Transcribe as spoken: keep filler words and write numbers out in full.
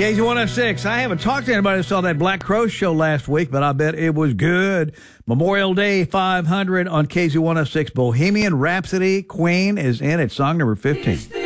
K Z one oh six. I haven't talked to anybody who saw that Black Crow show last week, but I bet it was good. Memorial Day five hundred on K Z one oh six. Bohemian Rhapsody, Queen is in at song number fifteen.